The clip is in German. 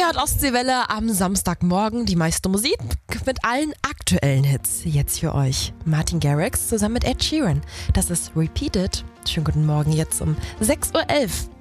Ihr hört Ostseewelle am Samstagmorgen, die meiste Musik mit allen aktuellen Hits. Jetzt für euch Martin Garrix zusammen mit Ed Sheeran. Das ist Repeated. Schönen guten Morgen jetzt um 6:11 Uhr.